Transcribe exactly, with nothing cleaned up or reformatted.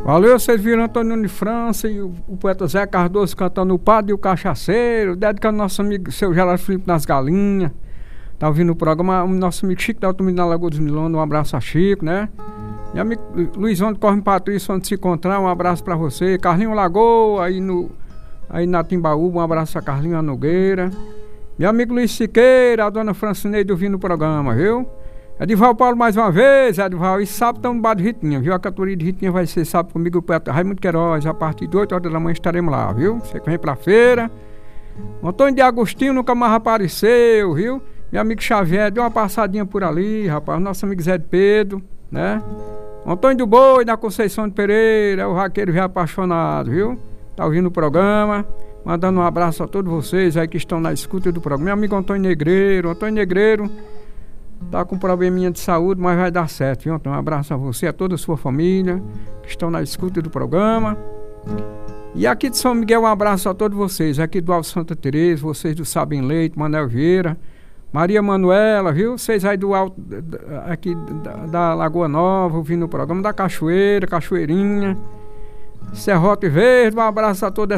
Valeu, vocês viram Antônio de França e o, o poeta Zé Cardoso cantando O Padre e o Cachaceiro, dedicando ao nosso amigo seu Geraldo Filipe das Galinhas. Tá ouvindo o programa, o nosso amigo Chico da Automídia na Lagoa dos Milões, um abraço a Chico, né? Meu amigo Luizão de Corre Patrício, onde se encontrar, um abraço pra você. Carlinho Lagoa, aí, no, aí na Timbaúba, um abraço a Carlinho Nogueira. Meu amigo Luiz Siqueira, a dona Francineide ouvindo o programa, viu? Edival Paulo mais uma vez, Edival, e sábado estamos no bar de Ritinha, viu? A cantoria de Ritinha vai ser sábado comigo, o poeta Raimundo Queiroz, a partir de oito horas da manhã estaremos lá, viu? Você que vem pra feira. O Antônio de Agostinho nunca mais apareceu, viu? Meu amigo Xavier, deu uma passadinha por ali, rapaz. Nosso amigo Zé de Pedro, né? O Antônio do Boi, da Conceição de Pereira, o raqueiro já apaixonado, viu? Tá ouvindo o programa. Mandando um abraço a todos vocês aí que estão na escuta do programa. Meu amigo Antônio Negreiro, Antônio Negreiro tá com um probleminha de saúde, mas vai dar certo, viu? Então, um abraço a você, a toda a sua família que estão na escuta do programa. E aqui de São Miguel, um abraço a todos vocês, aqui do Alto Santa Teresa, vocês do Sabem Leite, Manel Vieira, Maria Manuela, viu? Vocês aí do Alto, aqui da, da Lagoa Nova, ouvindo o programa da Cachoeira, Cachoeirinha, Serrote Verde, um abraço a todos.